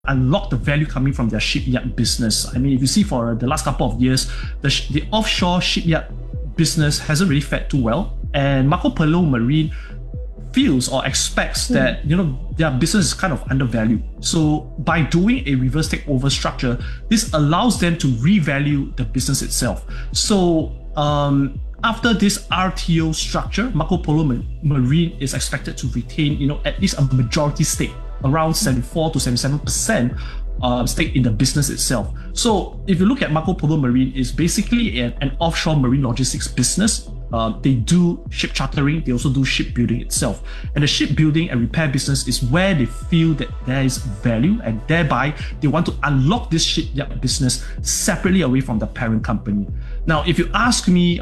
unlock the value coming from their shipyard business. I mean, if you see for the last couple of years, the offshore shipyard business hasn't really fared too well, and Marco Polo Marine feels or expects that their business is kind of undervalued. So by doing a reverse takeover structure, this allows them to revalue the business itself. So after this RTO structure, Marco Polo Marine is expected to retain at least a majority stake, around 74 to 77% stake in the business itself. So if you look at Marco Polo Marine, it's basically an offshore marine logistics business. They do ship chartering, they also do shipbuilding itself. And the shipbuilding and repair business is where they feel that there is value, and thereby they want to unlock this shipyard business separately away from the parent company. Now, if you ask me,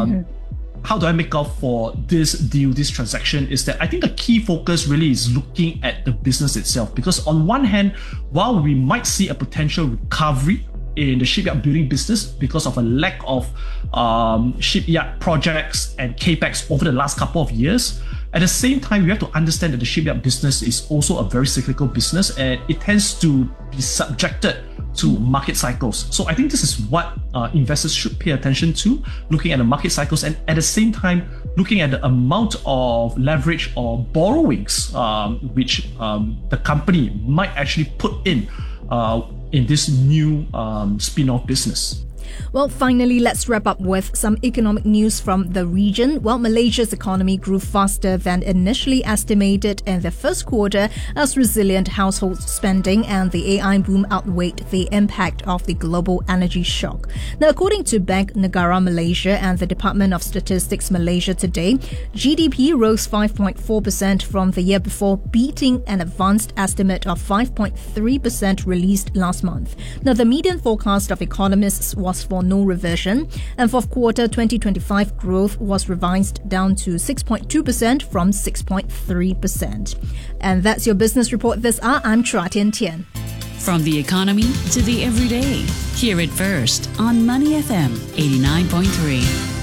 how do I make up for this deal, this transaction, is that I think the key focus really is looking at the business itself. Because on one hand, while we might see a potential recovery in the shipyard building business because of a lack of shipyard projects and capex over the last couple of years, at the same time, we have to understand that the shipyard business is also a very cyclical business, and it tends to be subjected to market cycles. So I think this is what investors should pay attention to, looking at the market cycles, and at the same time looking at the amount of leverage or borrowings which the company might actually put in this new spin-off business. Well, finally, let's wrap up with some economic news from the region. Well, Malaysia's economy grew faster than initially estimated in the first quarter as resilient household spending and the AI boom outweighed the impact of the global energy shock. Now, according to Bank Negara Malaysia and the Department of Statistics Malaysia today, GDP rose 5.4% from the year before, beating an advanced estimate of 5.3% released last month. Now, the median forecast of economists was for no revision, and fourth quarter 2025 growth was revised down to 6.2% from 6.3%. And that's your business report this hour. I'm Chua Tian Tian. From the economy to the everyday, hear it first on Money FM 89.3.